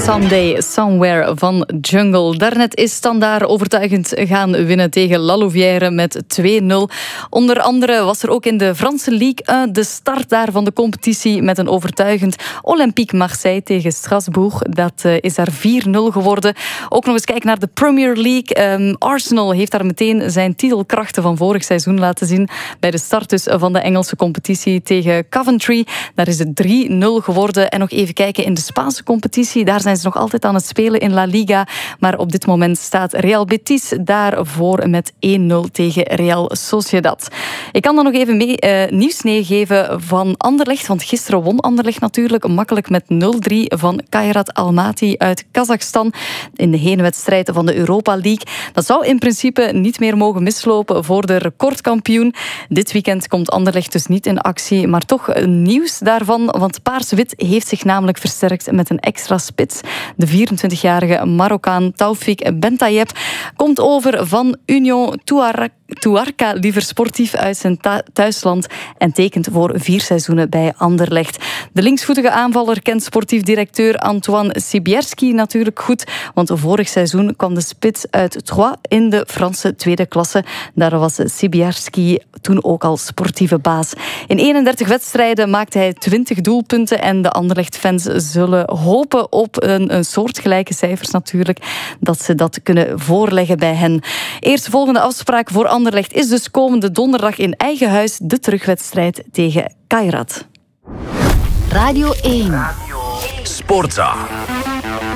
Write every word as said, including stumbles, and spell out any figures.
Sunday Somewhere van Jungle. Daarnet is Standaard overtuigend gaan winnen tegen La Louvière met twee nul. Onder andere was er ook in de Franse Ligue één de start daar van de competitie met een overtuigend Olympique Marseille tegen Strasbourg. Dat uh, is daar vier nul geworden. Ook nog eens kijken naar de Premier League. Um, Arsenal heeft daar meteen zijn titelkrachten van vorig seizoen laten zien bij de start dus van de Engelse competitie tegen Coventry. Daar is het drie nul geworden. En nog even kijken in de Spaanse competitie. Daar zijn ze nog altijd aan het spelen in La Liga. Maar op dit moment staat Real Betis daarvoor met één nul tegen Real Sociedad. Ik kan dan nog even mee, uh, nieuws meegeven van Anderlecht. Want gisteren won Anderlecht natuurlijk makkelijk met nul drie van Kairat Almaty uit Kazachstan in de heenwedstrijd van de Europa League. Dat zou in principe niet meer mogen mislopen voor de recordkampioen. Dit weekend komt Anderlecht dus niet in actie, maar toch nieuws daarvan, want Paars-Wit heeft zich namelijk versterkt met een extra spits. De vierentwintigjarige Marokkaan Taoufik Bentayeb komt over van Union Tuarca, liever sportief uit zijn thuisland en tekent voor vier seizoenen bij Anderlecht. De linksvoetige aanvaller kent sportief directeur Antoine Sibierski natuurlijk goed, want vorig seizoen kwam de spits uit Troyes in de Franse tweede klasse. Daar was Sibierski toen ook al sportieve baas. In eenendertig wedstrijden maakte hij twintig doelpunten en de Anderlecht-fans zullen hopen op een, een soortgelijke cijfers natuurlijk, dat ze dat kunnen voorleggen bij hen. Eerst volgende afspraak voor Anderlecht is dus komende donderdag in eigen huis de terugwedstrijd tegen Kairat. Radio één. Sportza.